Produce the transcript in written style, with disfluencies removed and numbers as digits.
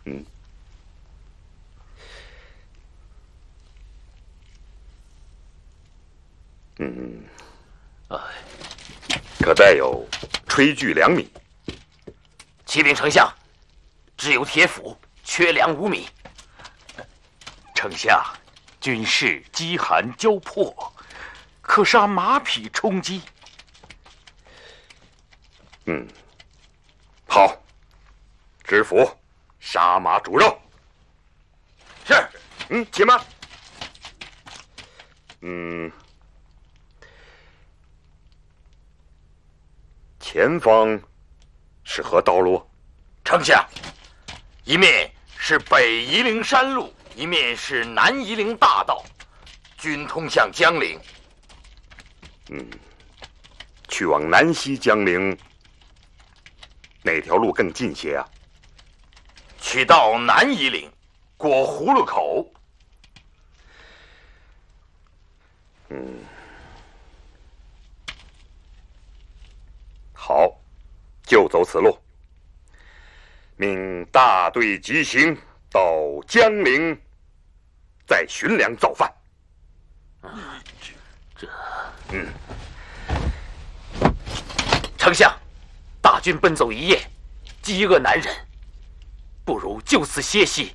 嗯。嗯。可带有炊具2米。 启禀丞相，只有铁斧，缺粮5米。 丞相，军事饥寒交迫，可杀马匹充饥。 好，知府，杀马煮肉。 是。 且慢。前方是何道路？ 丞相，一面是北夷陵山路，一面是南夷陵大道，均通向江陵。 去往南西江陵，哪条路更近些啊？ 取到南夷陵，过葫芦口。 好，就走此路。命大队急行到江陵，再寻粮造饭。 丞相，大军奔走一夜，饥饿难忍，不如就此歇息。